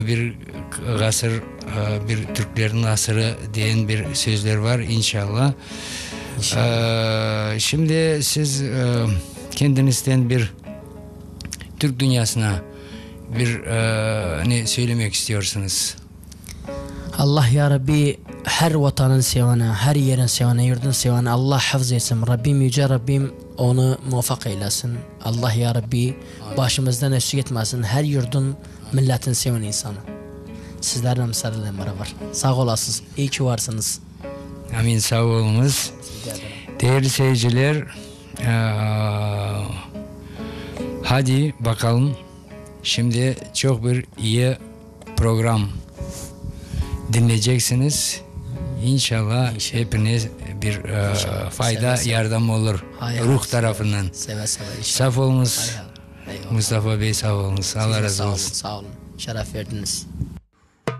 Bir gasır, bir Türklerin asırı diyen bir sözler var inşallah. Şimdi siz kendinizden bir Türk dünyasına bir ne söylemek istiyorsunuz? Allah ya Rabbi her vatanın sevene, her yerin sevene, yurdun sevene Allah hafız etsin. Rabbim yüce Rabbim onu muvaffak eylesin. Allah ya Rabbi başımızdan eksik etmesin. Her yurdun milletin seven insanı. Sizlerle müsaadenle beraber. Sağ olasınız. İyi ki varsınız. Amin, sağ olunuz. Değerli seyirciler, hadi bakalım. Şimdi çok bir iyi program dinleyeceksiniz. İnşallah hepiniz bir fayda, yardım olur. Ruh tarafından. Seve seve. Sağ olunuz. Mustafa Bey, sağ olunuz. Allah razı olsun. Sağ olun. Şeref verdiniz.